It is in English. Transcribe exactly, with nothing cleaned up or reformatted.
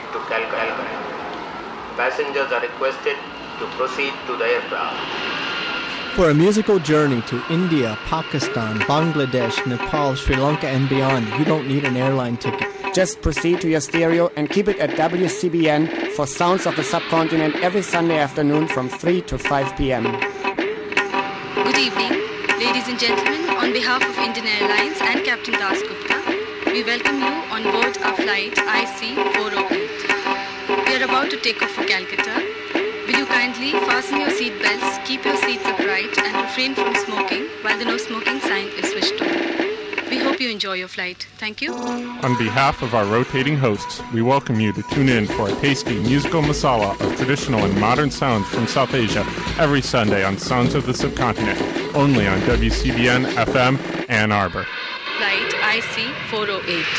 headed to Calcutta. Passengers are requested to proceed to the aircraft. For a musical journey to India, Pakistan, Bangladesh, Nepal, Sri Lanka and beyond, you don't need an airline ticket. Just proceed to your stereo and keep it at W C B N for Sounds of the Subcontinent every Sunday afternoon from three to five p.m. Good evening, ladies and gentlemen. On behalf of Indian Airlines and Captain Das Gupta, we welcome you on board our flight I C four oh eight. We are about to take off for Calcutta. Will you kindly fasten your seat belts, keep your seats upright and refrain from smoking while the no smoking sign is switched on. We hope you enjoy your flight. Thank you. On behalf of our rotating hosts, we welcome you to tune in for a tasty musical masala of traditional and modern sounds from South Asia every Sunday on Sounds of the Subcontinent, only on W C B N F M Ann Arbor. Flight I C four oh eight.